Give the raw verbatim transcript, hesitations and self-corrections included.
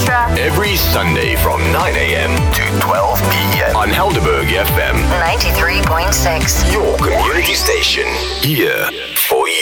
Extra. Every Sunday from nine a.m. to twelve p.m. on Helderberg F M. ninety-three point six. Your community station. Here for you.